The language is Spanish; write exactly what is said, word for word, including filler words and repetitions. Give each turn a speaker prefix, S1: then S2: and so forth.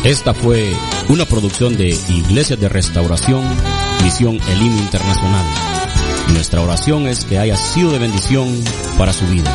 S1: Esta fue una producción de Iglesias de Restauración, Misión Elim Internacional. Nuestra oración es que haya sido de bendición para su vida.